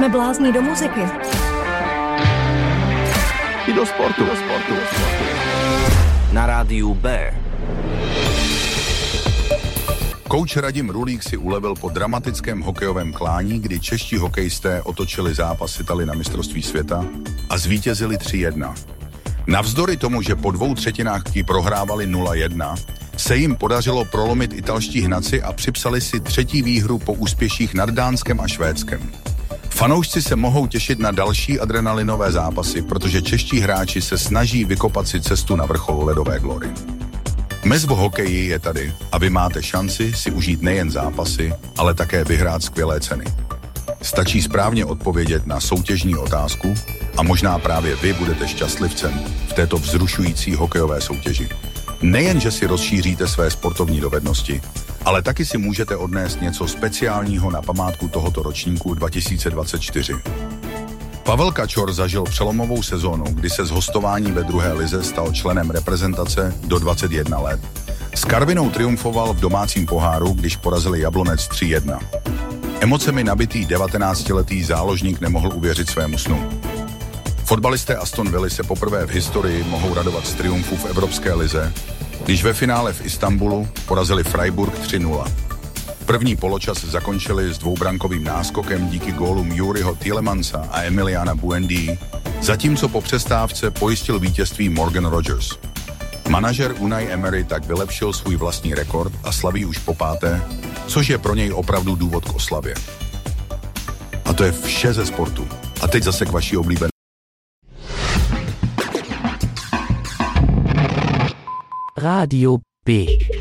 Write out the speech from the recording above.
Jsme blázni do muziky. I do sportu. Na rádiu B. Kouč Radim Rulík si ulevil po dramatickém hokejovém klání, kdy čeští hokejisté otočili zápas Italy na mistrovství světa a zvítězili 3-1. Navzdory tomu, že po 2/3 prohrávali 0-1, se jim podařilo prolomit italští hnaci a připsali si 3. výhru po úspěších nad Dánskem a Švédskem. Fanoušci se mohou těšit na další adrenalinové zápasy, protože čeští hráči se snaží vykopat si cestu na vrchol ledové glory. Mez v hokeji je tady a vy máte šanci si užít nejen zápasy, ale také vyhrát skvělé ceny. Stačí správně odpovědět na soutěžní otázku a možná právě vy budete šťastlivcem v této vzrušující hokejové soutěži. Nejen, že si rozšíříte své sportovní dovednosti, ale taky si můžete odnést něco speciálního na památku tohoto ročníku 2024. Pavel Kačor zažil přelomovou sezónu, kdy se z hostování ve druhé lize stal členem reprezentace do 21 let. S Karvinou triumfoval v domácím poháru, když porazili Jablonec 3-1. Emocemi nabitý 19letý záložník nemohl uvěřit svému snu. Fotbalisté Aston Villa se poprvé v historii mohou radovat z triumfu v Evropské lize, když ve finále v Istanbulu porazili Freiburg 3-0. První poločas zakončili s dvoubrankovým náskokem díky gólům Juriho Tielemannsa a Emiliana Buendii, zatímco po přestávce pojistil vítězství Morgan Rogers. Manažer Unai Emery tak vylepšil svůj vlastní rekord a slaví už po 5., což je pro něj opravdu důvod k oslavě. A to je vše ze sportu. A teď zase k vaší oblíbené. Rádio B.